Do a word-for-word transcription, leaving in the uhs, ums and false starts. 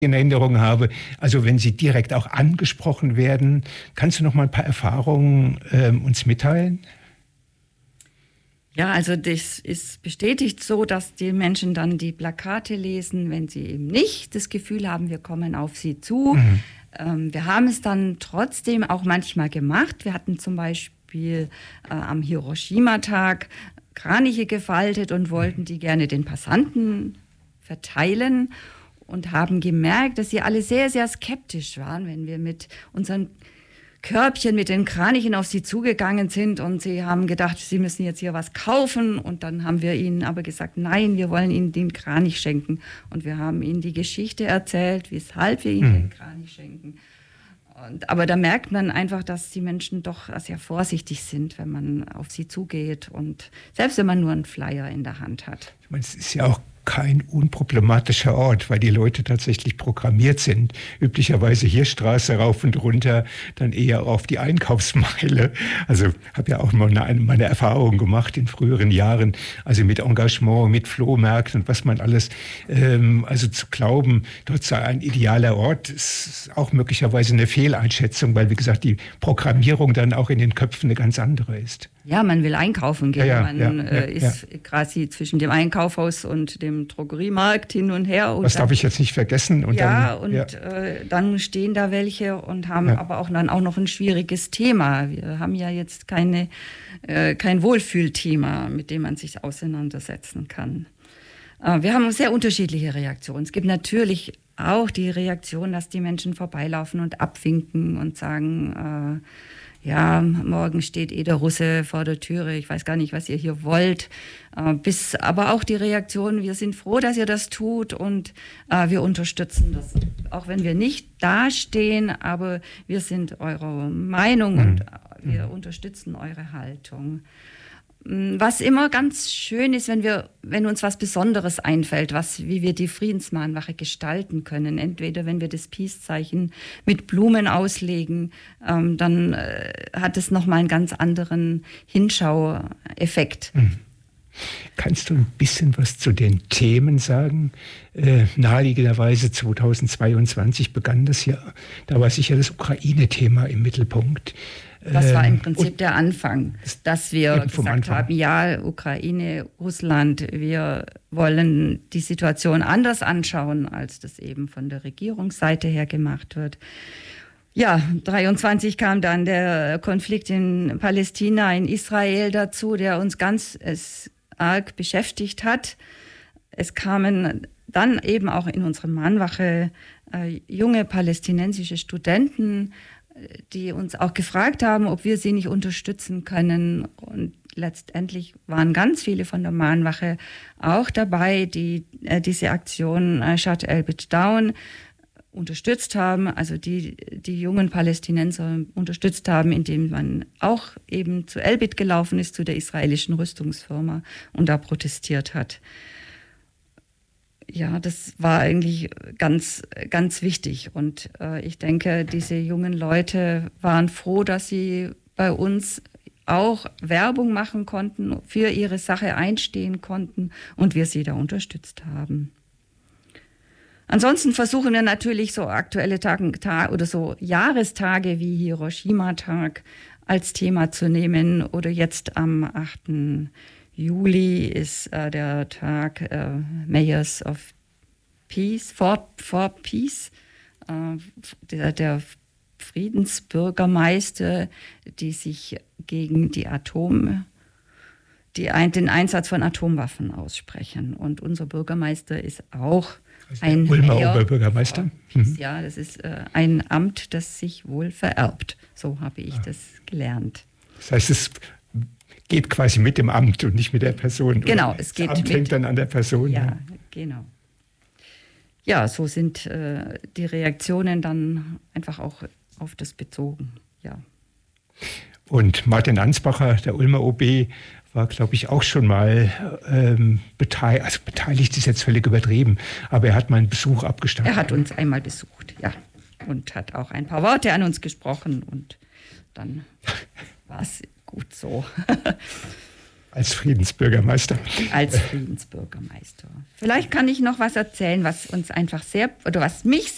in Erinnerung habe. Also wenn Sie direkt auch angesprochen werden, kannst du noch mal ein paar Erfahrungen ähm, uns mitteilen? Ja, also das ist bestätigt so, dass die Menschen dann die Plakate lesen, wenn sie eben nicht das Gefühl haben, wir kommen auf sie zu. Mhm. Ähm, wir haben es dann trotzdem auch manchmal gemacht. Wir hatten zum Beispiel äh, am Hiroshima-Tag Kraniche gefaltet und wollten die gerne den Passanten verteilen und haben gemerkt, dass sie alle sehr, sehr skeptisch waren, wenn wir mit unseren Körbchen mit den Kranichen auf sie zugegangen sind und sie haben gedacht, sie müssen jetzt hier was kaufen und dann haben wir ihnen aber gesagt, nein, wir wollen ihnen den Kranich schenken und wir haben ihnen die Geschichte erzählt, weshalb wir ihnen mhm. den Kranich schenken. Und, aber da merkt man einfach, dass die Menschen doch sehr vorsichtig sind, wenn man auf sie zugeht und selbst wenn man nur einen Flyer in der Hand hat. Ich meine, es ist ja auch kein unproblematischer Ort, weil die Leute tatsächlich programmiert sind. Üblicherweise hier Straße rauf und runter, dann eher auf die Einkaufsmeile. Also habe ja auch mal eine, meine Erfahrungen gemacht in früheren Jahren, also mit Engagement, mit Flohmärkten und was man alles, ähm, also zu glauben, dort sei ein idealer Ort, ist auch möglicherweise eine Fehleinschätzung, weil wie gesagt die Programmierung dann auch in den Köpfen eine ganz andere ist. Ja, man will einkaufen gehen. Ja, ja, man ja, äh, ja, ist ja. quasi zwischen dem Einkaufshaus und dem Drogeriemarkt hin und her. Und das dann, darf ich jetzt nicht vergessen. Und ja, dann, und ja. Äh, dann stehen da welche und haben Ja. aber auch dann auch noch ein schwieriges Thema. Wir haben ja jetzt keine, äh, kein Wohlfühlthema, mit dem man sich auseinandersetzen kann. Äh, wir haben sehr unterschiedliche Reaktionen. Es gibt natürlich auch die Reaktion, dass die Menschen vorbeilaufen und abwinken und sagen, äh, ja, morgen steht eh der Russe vor der Türe, ich weiß gar nicht, was ihr hier wollt. Äh, bis aber auch die Reaktion, wir sind froh, dass ihr das tut und äh, wir unterstützen das. Auch wenn wir nicht dastehen, aber wir sind eurer Meinung mhm. und wir mhm. unterstützen eure Haltung. Was immer ganz schön ist, wenn wir, wenn uns was Besonderes einfällt, was, wie wir die Friedensmahnwache gestalten können. Entweder wenn wir das Peace-Zeichen mit Blumen auslegen, ähm, dann äh, hat es nochmal einen ganz anderen Hinschaueffekt. Mhm. Kannst du ein bisschen was zu den Themen sagen? Äh, naheliegenderweise zweitausendzweiundzwanzig begann das Jahr. Da war sicher das Ukraine-Thema im Mittelpunkt. Das war im Prinzip der Anfang, dass wir gesagt Anfang. haben, ja, Ukraine, Russland, wir wollen die Situation anders anschauen, als das eben von der Regierungsseite her gemacht wird. Ja, dreiundzwanzig kam dann der Konflikt in Palästina, in Israel dazu, der uns ganz arg beschäftigt hat. Es kamen dann eben auch in unsere Mahnwache äh, junge palästinensische Studenten, die uns auch gefragt haben, ob wir sie nicht unterstützen können. Und letztendlich waren ganz viele von der Mahnwache auch dabei, die äh, diese Aktion äh, Shut Elbit Down unterstützt haben, also die die jungen Palästinenser unterstützt haben, indem man auch eben zu Elbit gelaufen ist, zu der israelischen Rüstungsfirma und da protestiert hat. Ja, das war eigentlich ganz, ganz wichtig. Und äh, ich denke, diese jungen Leute waren froh, dass sie bei uns auch Werbung machen konnten, für ihre Sache einstehen konnten und wir sie da unterstützt haben. Ansonsten versuchen wir natürlich so aktuelle Tage Tag, oder so Jahrestage wie Hiroshima-Tag als Thema zu nehmen. Oder jetzt am achten Juli ist äh, der Tag äh, Mayors of Peace, for, for Peace, äh, der, der Friedensbürgermeister, die sich gegen die Atom, die ein, den Einsatz von Atomwaffen aussprechen. Und unser Bürgermeister ist auch also ein Ulmer Oberbürgermeister. Mhm. Ja, das ist äh, ein Amt, das sich wohl vererbt. So habe ich ah. das gelernt. Das heißt, es geht quasi mit dem Amt und nicht mit der Person. Genau, es geht das Amt mit. hängt dann an der Person. Ja, ja. genau. Ja, so sind äh, die Reaktionen dann einfach auch auf das bezogen. Ja. Und Martin Ansbacher, der Ulmer O B, war, glaube ich, auch schon mal ähm, beteiligt. Also beteiligt ist jetzt völlig übertrieben, aber er hat mal einen Besuch abgestattet. Er hat uns einmal besucht, ja. Und hat auch ein paar Worte an uns gesprochen und dann war es gut so. Als Friedensbürgermeister. Als Friedensbürgermeister. Vielleicht kann ich noch was erzählen, was uns einfach sehr, oder was mich